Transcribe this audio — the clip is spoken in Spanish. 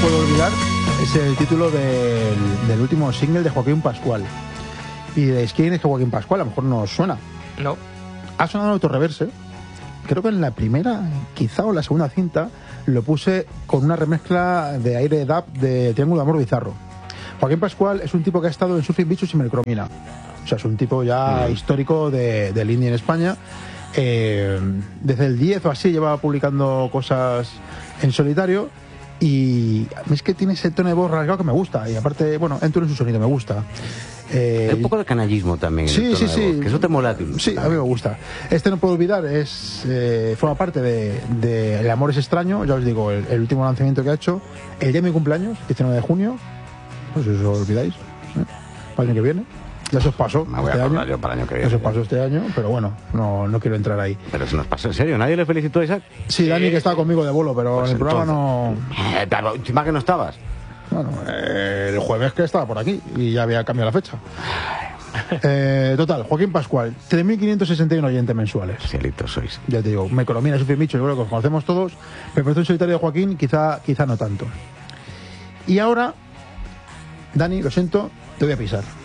puedo olvidar es el título del último single de Joaquín Pascual. Y diréis, ¿quién es Joaquín Pascual? A lo mejor no os suena. No. Ha sonado en Autorreverse. Creo que en la primera, quizá, o la segunda cinta, lo puse con una remezcla de aire dub de Triángulo de Amor Bizarro. Joaquín Pascual es un tipo que ha estado en Surfing Bichos y Melcromina. O sea, es un tipo ya histórico del indie en España. Desde el 10 o así lleva publicando cosas en solitario. Y es que tiene ese tono de voz rasgado que me gusta. Y aparte, bueno, entro en su sonido, me gusta. Hay un poco de canallismo también. Sí, en el tono sí, de voz, sí. que eso te mola a ti. Sí, a mí me gusta. Este no puedo olvidar, forma parte de El amor es extraño, ya os digo, el último lanzamiento que ha hecho. El día de mi cumpleaños, 19 de junio, no sé si os olvidáis, para el año que viene. Ya se os pasó Me voy este a acordar año. yo para el año que viene. Ya se os pasó este año, pero bueno, no quiero entrar ahí. Pero se nos pasó, ¿en serio? ¿Nadie le felicitó a Isaac? Sí, Dani, que estaba conmigo de bolo, pero Pues en el programa no... Pero encima que no estabas. Bueno, el jueves que estaba por aquí y ya había cambiado la fecha. Total, Joaquín Pascual, 3.561 oyentes mensuales. Cielitos sois. Ya te digo, Melcromina, Sufrir Bicho, yo creo que los conocemos todos, pero el solitario de Joaquín quizá no tanto. Y ahora, Dani, lo siento, te voy a pisar.